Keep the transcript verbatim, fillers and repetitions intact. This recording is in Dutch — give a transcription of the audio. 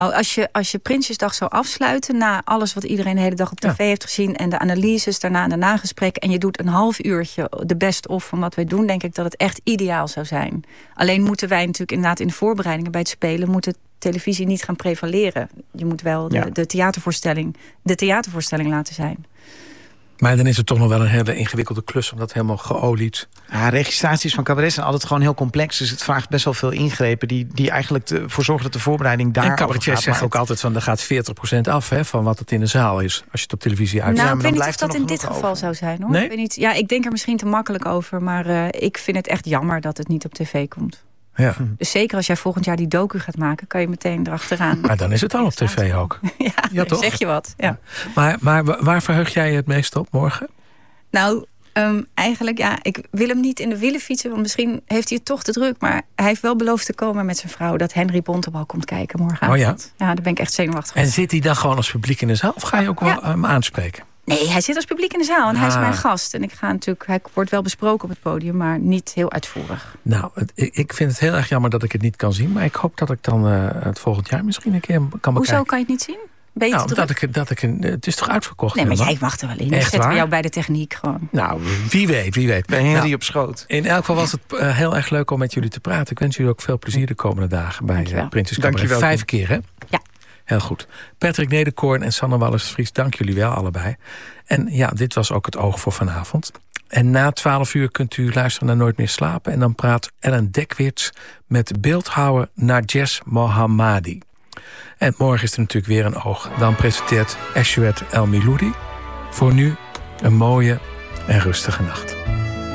Als je, als je Prinsjesdag zou afsluiten na alles wat iedereen de hele dag op tv ja. heeft gezien en de analyses daarna en de nagesprekken en je doet een half uurtje de best-of van wat wij doen, denk ik dat het echt ideaal zou zijn. Alleen moeten wij natuurlijk inderdaad in de voorbereidingen bij het spelen moeten televisie niet gaan prevaleren. Je moet wel de, ja. de theatervoorstelling de theatervoorstelling laten zijn. Maar dan is het toch nog wel een hele ingewikkelde klus om dat helemaal geolied. Ja, registraties van cabaret zijn altijd gewoon heel complex. Dus het vraagt best wel veel ingrepen die, die eigenlijk ervoor zorgen dat de voorbereiding daar. En cabaretiers zeggen ook altijd van er gaat veertig procent af hè, van wat het in de zaal is. Als je het op televisie uitzendt. Nou, ja, ik weet niet of dat in dit geval over. zou zijn hoor. Nee? Ik weet niet, ja, ik denk er misschien te makkelijk over. Maar uh, ik vind het echt jammer dat het niet op tv komt. Ja. Dus zeker als jij volgend jaar die docu gaat maken, kan je meteen erachteraan. Maar dan is het al op tv ook. ja, ja toch? Zeg je wat. Ja. Maar, maar waar verheug jij je het meest op morgen? Nou, um, eigenlijk, ja, ik wil hem niet in de wielen fietsen, want misschien heeft hij het toch te druk. Maar hij heeft wel beloofd te komen met zijn vrouw dat Henry Bontebal komt kijken morgenavond. Oh ja? Ja, daar ben ik echt zenuwachtig. En zit hij dan gewoon als publiek in de zaal of ga je ook wel hem ja. aanspreken? Nee, hij zit als publiek in de zaal en ah. hij is mijn gast. En ik ga natuurlijk, hij wordt wel besproken op het podium, maar niet heel uitvoerig. Nou, het, ik vind het heel erg jammer dat ik het niet kan zien. Maar ik hoop dat ik dan uh, het volgend jaar misschien een keer kan bekijken. Hoezo kan je het niet zien? Ben je nou, te dat ik, dat ik een, het is toch uitverkocht? Nee, maar jij mag er wel in. Ik zet jou bij de techniek gewoon. Nou, wie weet, wie weet. Bij Henry nou, op schoot. In elk geval was het uh, heel erg leuk om met jullie te praten. Ik wens jullie ook veel plezier de komende dagen bij uh, Prinses Cabaret. Vijf keer, hè? Ja. Heel goed. Patrick Nederkoorn en Sanne Wallis-Vries, dank jullie wel allebei. En ja, dit was ook het oog voor vanavond. En na twaalf uur kunt u luisteren naar Nooit meer slapen. En dan praat Ellen Dekwits met beeldhouwer Narges Mohammadi. En morgen is er natuurlijk weer een oog. Dan presenteert Ashwet El Miloudi. Voor nu een mooie en rustige nacht.